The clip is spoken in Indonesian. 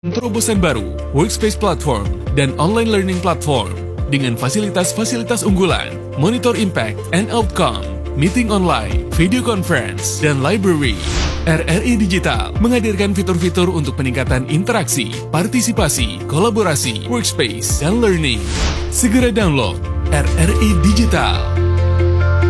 Terobosan baru, Workspace Platform, dan Online Learning Platform dengan fasilitas-fasilitas unggulan, monitor impact and outcome, meeting online, video conference, dan library. RRI Digital menghadirkan fitur-fitur untuk peningkatan interaksi, partisipasi, kolaborasi, workspace, dan learning. Segera download RRI Digital.